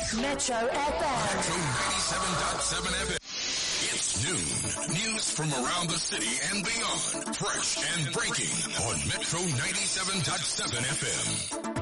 Metro FM. Metro 97.7 FM. It's noon. News from around the city and beyond. Fresh and breaking on Metro 97.7 FM.